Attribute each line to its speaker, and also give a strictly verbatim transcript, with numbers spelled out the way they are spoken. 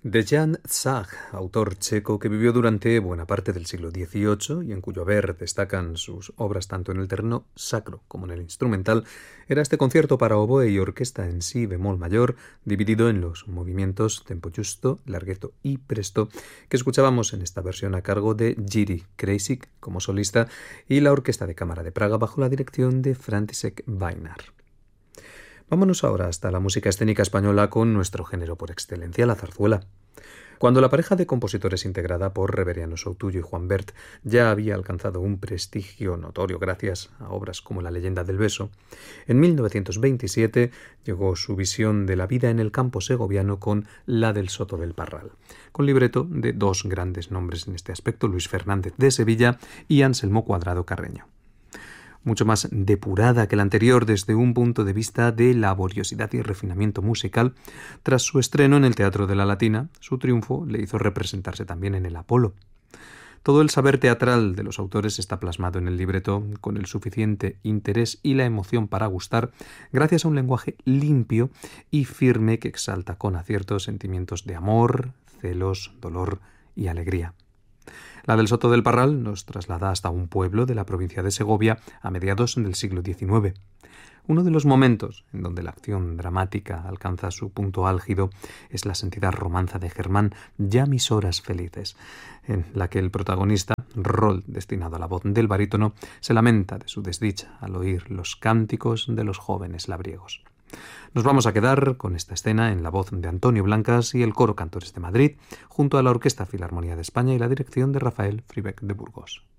Speaker 1: Dejan Zach, autor checo que vivió durante buena parte del siglo dieciocho y en cuyo haber destacan sus obras tanto en el terreno sacro como en el instrumental, era este concierto para oboe y orquesta en si bemol mayor, dividido en los movimientos tempo giusto, larghetto y presto, que escuchábamos en esta versión a cargo de Jiří Krejcik como solista y la Orquesta de Cámara de Praga bajo la dirección de František Vajnar. Vámonos ahora hasta la música escénica española con nuestro género por excelencia, la zarzuela. Cuando la pareja de compositores integrada por Reveriano Soutullo y Juan Bert ya había alcanzado un prestigio notorio gracias a obras como La leyenda del beso, en mil novecientos veintisiete llegó su visión de la vida en el campo segoviano con La del Soto del Parral, con libreto de dos grandes nombres en este aspecto, Luis Fernández de Sevilla y Anselmo Cuadrado Carreño. Mucho más depurada que la anterior desde un punto de vista de laboriosidad y refinamiento musical, tras su estreno en el Teatro de la Latina, su triunfo le hizo representarse también en el Apolo. Todo el saber teatral de los autores está plasmado en el libreto con el suficiente interés y la emoción para gustar, gracias a un lenguaje limpio y firme que exalta con acierto sentimientos de amor, celos, dolor y alegría. La del Soto del Parral nos traslada hasta un pueblo de la provincia de Segovia a mediados del siglo diecinueve. Uno de los momentos en donde la acción dramática alcanza su punto álgido es la sentida romanza de Germán, Ya mis horas felices, en la que el protagonista, rol destinado a la voz del barítono, se lamenta de su desdicha al oír los cánticos de los jóvenes labriegos. Nos vamos a quedar con esta escena en la voz de Antonio Blancas y el Coro Cantores de Madrid, junto a la Orquesta Filarmonía de España y la dirección de Rafael Fribeck de Burgos.